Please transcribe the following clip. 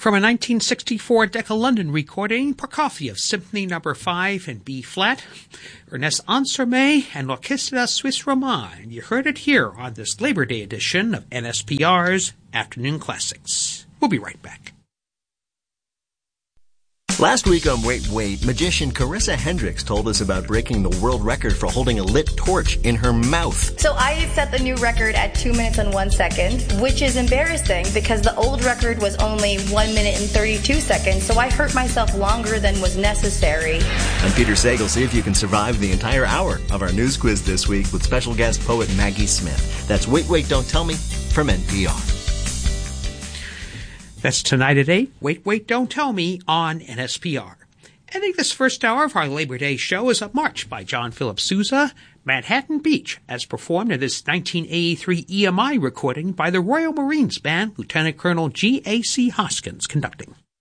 From a 1964 Decca London recording, Prokofiev Symphony No. 5 in B-flat, Ernest Ansermet and L'Orchestre Suisse Romande. You heard it here on this Labor Day edition of NSPR's Afternoon Classics. We'll be right back. Last week on Wait, Wait, magician Carissa Hendricks told us about breaking the world record for holding a lit torch in her mouth. So I set the new record at 2 minutes and 1 second, which is embarrassing because the old record was only 1 minute and 32 seconds, so I hurt myself longer than was necessary. I'm Peter Sagal. See if you can survive the entire hour of our news quiz this week with special guest poet Maggie Smith. That's Wait, Wait, Don't Tell Me from NPR. That's tonight at 8. Wait, Wait, Don't Tell Me on NSPR. Ending this first hour of our Labor Day show is a march by John Philip Sousa, Manhattan Beach, as performed in this 1983 EMI recording by the Royal Marines Band, Lieutenant Colonel G.A.C. Hoskins conducting.